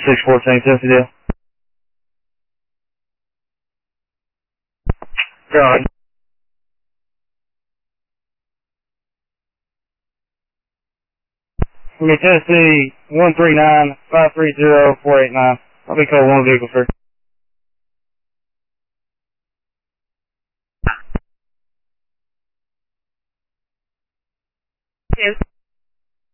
614, Tennessee Deal. Go on. Okay, Tennessee 139-530-489. I'll be calling one vehicle, sir. Two.